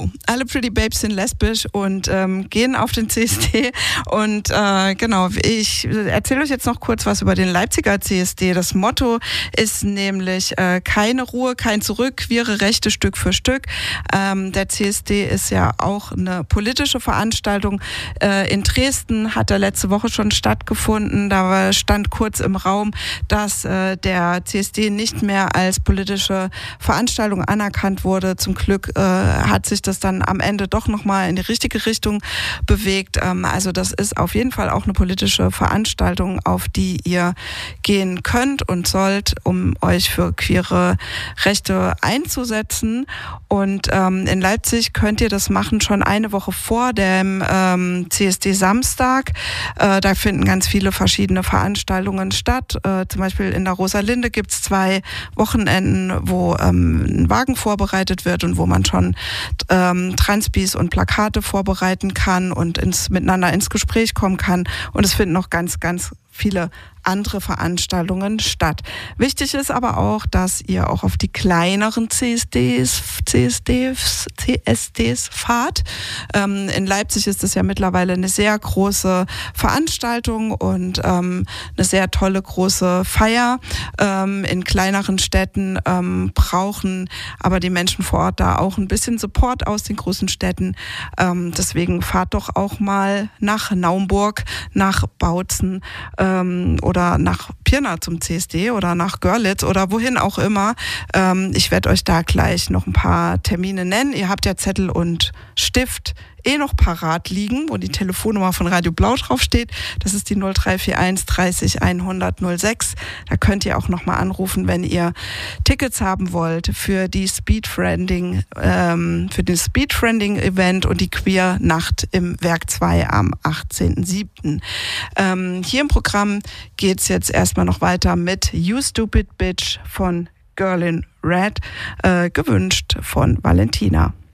alle Pretty Babes sind lesbisch und gehen auf den CSD. Und genau, ich erzähle euch jetzt noch kurz was über den Leipziger CSD. Das Motto ist nämlich keine Ruhe, kein Zurück, queere Rechte Stück für Stück. Der CSD ist ja auch eine politische Veranstaltung. In Dresden hat er letzte Woche schon stattgefunden. Da stand kurz im Raum, dass der CSD nicht mehr als politische Veranstaltung anerkannt wurde. Zum Glück hat sich das dann am Ende doch nochmal in die richtige Richtung bewegt. Also das ist auf jeden Fall auch eine politische Veranstaltung, auf die ihr gehen könnt und sollt, um euch für queere Rechte einzusetzen. Und in Leipzig könnt ihr das machen schon eine Woche vor dem CSD Samstag. Da finden ganz viele verschiedene Veranstaltungen statt. Zum Beispiel in der Rosalinde gibt es 2 Wochenenden, wo ein Wagen vorbereitet wird und wo man schon Transbis und Plakate vorbereiten kann und miteinander ins Gespräch kommen kann. Und es finden noch ganz, ganz viele andere Veranstaltungen statt. Wichtig ist aber auch, dass ihr auch auf die kleineren CSDs fahrt. In Leipzig ist es ja mittlerweile eine sehr große Veranstaltung und eine sehr tolle große Feier. In kleineren Städten brauchen aber die Menschen vor Ort da auch ein bisschen Support aus den großen Städten. Deswegen fahrt doch auch mal nach Naumburg, nach Bautzen oder nach Pirna zum CSD oder nach Görlitz oder wohin auch immer. Ich werde euch da gleich noch ein paar Termine nennen. Ihr habt ja Zettel und Stift noch parat liegen, wo die Telefonnummer von Radio Blau draufsteht. Das ist die 0341 30 100 06. Da könnt ihr auch nochmal anrufen, wenn ihr Tickets haben wollt für die für den Speedfriending-Event und die Queer-Nacht im Werk 2 am 18.07. Hier im Programm geht's jetzt erstmal noch weiter mit You Stupid Bitch von Girl in Red, gewünscht von Valentina.